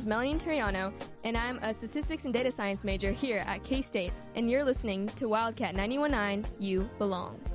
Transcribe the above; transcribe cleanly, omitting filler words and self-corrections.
is Melanie Turiano, and I'm a statistics and data science major here at K-State, and you're listening to Wildcat 91.9 You Belong.